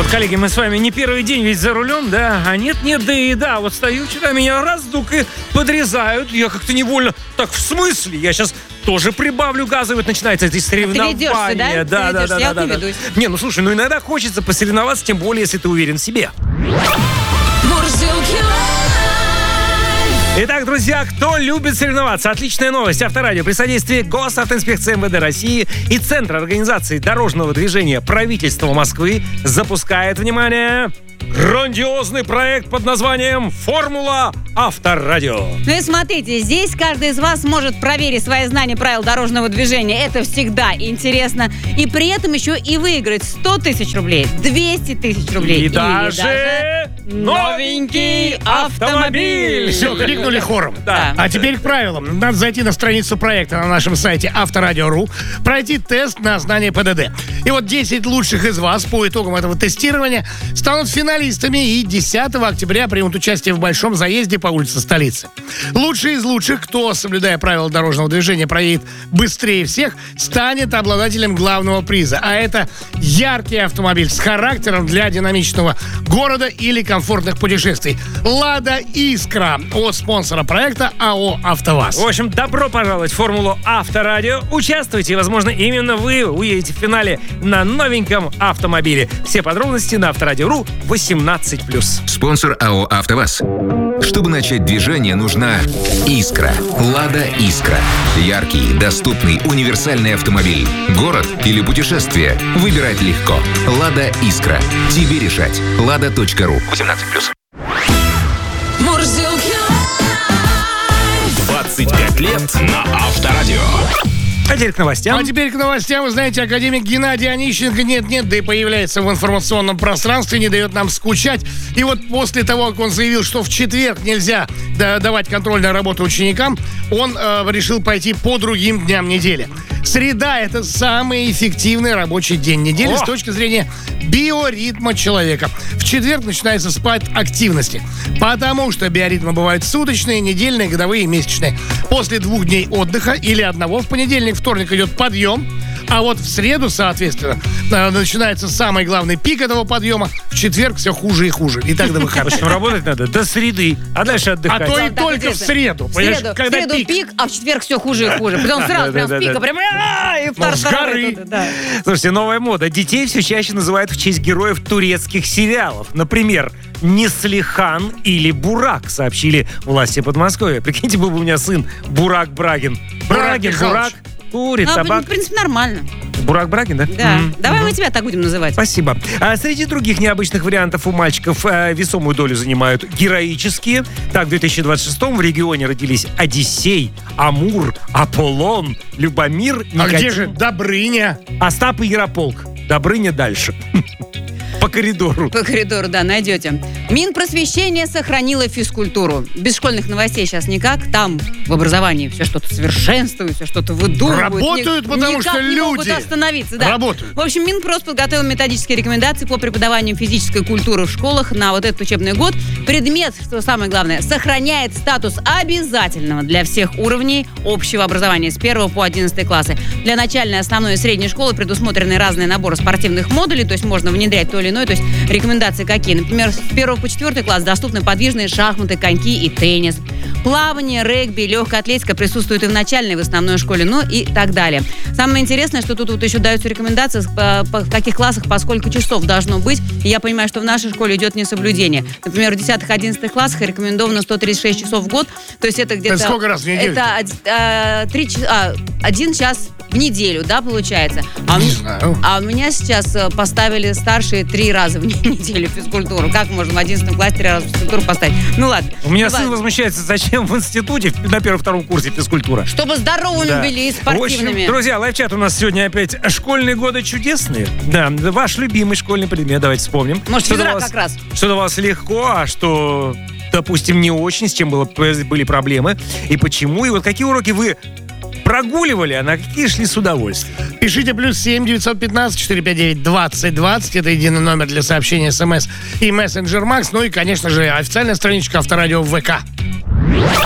Вот, коллеги, мы с вами не первый день ведь за рулем, да? А нет, да, вот стою вчера, меня раздук и подрезают. Я как-то невольно, так, в смысле? Я сейчас тоже прибавлю газа, и вот начинается эти соревнования. Ты ведешься, да? Да. Я не ведусь. Не, ну слушай, ну иногда хочется посоревноваться, тем более, если ты уверен в себе. Итак, друзья, кто любит соревноваться? Отличная новость. Авторадио при содействии Госавтоинспекции МВД России и Центра организации дорожного движения правительства Москвы запускает, внимание, грандиозный проект под названием «Формула Авторадио». Ну и смотрите, здесь каждый из вас может проверить свои знания правил дорожного движения. Это всегда интересно. И при этом еще и выиграть 100 тысяч рублей, 200 тысяч рублей. И даже новенький автомобиль. Все, крикнули хором. Да. А теперь к правилам. Надо зайти на страницу проекта на нашем сайте Авторадио.ру, пройти тест на знание ПДД. И вот 10 лучших из вас по итогам этого тестирования станут финалистами и 10 октября примут участие в большом заезде по улице столицы. Лучший из лучших, кто, соблюдая правила дорожного движения, проедет быстрее всех, станет обладателем главного приза. А это яркий автомобиль с характером для динамичного города или комфортных путешествий. «Лада Искра» от спонсора проекта АО «АвтоВАЗ». В общем, добро пожаловать в формулу Авторадио. Участвуйте, и, возможно, именно вы уедете в финале на новеньком автомобиле. Все подробности на Авторадио.ру 18+. Спонсор АО «АвтоВАЗ». Чтобы начать движение, нужна «Искра». «Лада Искра». Яркий, доступный, универсальный автомобиль. Город или путешествие. Выбирать легко. «Лада Искра». Тебе решать. Lada.ru 18+. 25 лет на Авторадио. А теперь к новостям. А теперь к новостям. Вы знаете, академик Геннадий Онищенко нет-нет, да и появляется в информационном пространстве, не дает нам скучать. И вот после того, как он заявил, что в четверг нельзя давать контрольную работу ученикам, он решил пойти по другим дням недели. Среда – это самый эффективный рабочий день недели с точки зрения биоритма человека. В четверг начинается спад активности, потому что биоритмы бывают суточные, недельные, годовые и месячные. После 2 дней отдыха или одного в понедельник, вторник идет подъем, а вот в среду, соответственно, начинается самый главный пик этого подъема. В четверг все хуже и хуже. И так до В выходных. общем, работать надо до среды, а дальше отдыхать. А то и Да, только в среду. Понимаешь, В когда среду пик, а в четверг все хуже и хуже. Потом сразу прям с пика, прям и с горы. да. Слушайте, новая мода. Детей все чаще называют в честь героев турецких сериалов. Например, Неслихан или Бурак, сообщили власти Подмосковья. Прикиньте, был бы у меня сын Бурак Брагин. Брагин, Бурак, курит, табак. В принципе, нормально. Бурак Брагин, да? Да. Давай мы тебя так будем называть. Спасибо. А среди других необычных вариантов у мальчиков весомую долю занимают героические. Так, в 2026-м в регионе родились Одиссей, Амур, Аполлон, Любомир, А где Никотин, же Добрыня? Остап и Ярополк. Добрыня дальше. По коридору. По коридору, да, найдете. Минпросвещение сохранило физкультуру. Без школьных новостей сейчас никак. Там в образовании все что-то совершенствуют, все что-то выдумывают. Работают, потому никак что не могут люди остановиться. Да. работают. В общем, Минпрос подготовил методические рекомендации по преподаванию физической культуры в школах на вот этот учебный год. Предмет, что самое главное, сохраняет статус обязательного для всех уровней общего образования с 1 по 11 классы. Для начальной, основной и средней школы предусмотрены разные наборы спортивных модулей, то есть можно внедрять то или иное. То есть рекомендации какие? Например, с 1 по 4 класс доступны подвижные шахматы, коньки и теннис. Плавание, регби, легкая атлетика присутствуют и в начальной, и в основной школе, ну и так далее. Самое интересное, что тут вот еще даются рекомендации, в каких классах, по сколько часов должно быть. И я понимаю, что в нашей школе идет несоблюдение. Например, в 10-11 классах рекомендовано 136 часов в год. То есть это где-то... Это сколько раз в неделю? Это 1 час в неделю, да, получается? Не знаю. А у меня сейчас поставили старшие 3 раза в неделю физкультуру. Как можно в 11 классе 3 раза физкультуру поставить? Ну ладно. У меня сын возмущается, зачем в институте на 1-2 курсе физкультура. Чтобы здоровыми были и спортивными. В общем, друзья, лайфчат у нас сегодня опять школьные годы чудесные. Да, ваш любимый школьный предмет, давайте вспомним. Может, физра как раз. Что давалось легко, а что, допустим, не очень, с чем были проблемы, и почему, и вот какие уроки вы прогуливали, а на какие шли с удовольствием. Пишите +7 915 459 2020. Это единый номер для сообщения СМС и мессенджер Макс. Ну и, конечно же, официальная страничка Авторадио в ВК.